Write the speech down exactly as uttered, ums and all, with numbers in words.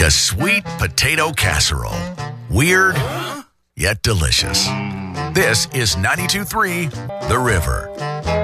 like a sweet potato casserole. Weird, yet delicious. This is ninety-two point three The River.